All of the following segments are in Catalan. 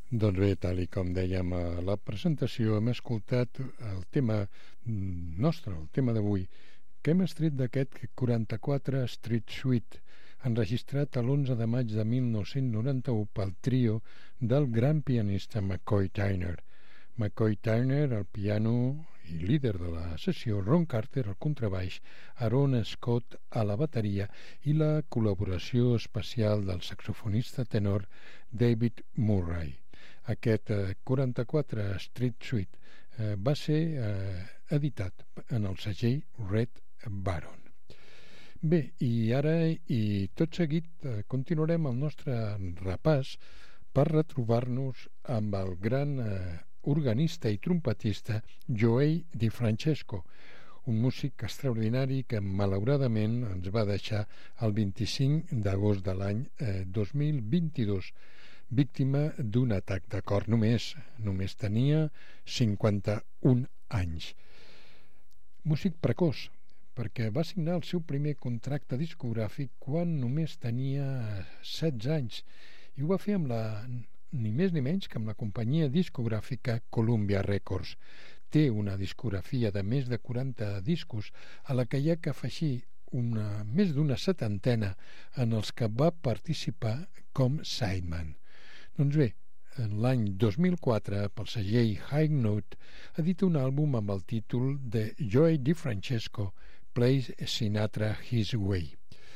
Doncs bé, tal i com dèiem a la presentació, hem escoltat el tema nostre, el tema d'avui, que hem extret d'aquest 44 Street Suite, enregistrat l'11 de maig de 1991 pel trio del gran pianista McCoy Tyner. McCoy Tyner al piano i líder de la sessió, Ron Carter al contrabaix, Aaron Scott a la bateria i la col·laboració especial del saxofonista tenor David Murray. Aquest 44 Street Suite va ser editat en el segell Red Baron. Bé, i ara i tot seguit continuarem el nostre repàs per retrobar-nos amb el gran organista i trompetista Joey DiFrancesco, un músic extraordinari que malauradament ens va deixar el 25 d'agost de l'any 2022, víctima d'un atac de cor. Només tenia 51 anys. Músic precoç, perquè va signar el seu primer contracte discogràfic quan només tenia 16 anys, i ho va fer amb ni més ni menys que amb la companyia discogràfica Columbia Records. Té una discografia de més de 40 discos, a la que hi ha que afegir més d'una setantena en els que va participar com sideman. Doncs bé, en l'any 2004, pel segell High Note, edita un àlbum amb el títol de Joey DiFrancesco Plays Sinatra His Way.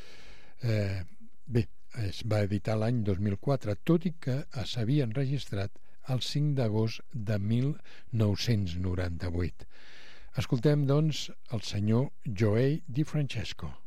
Bé, es va editar l'any 2004, tot i que s'havia enregistrat el 5 d'agost de 1998. Escoltem, doncs, el senyor Joey DiFrancesco.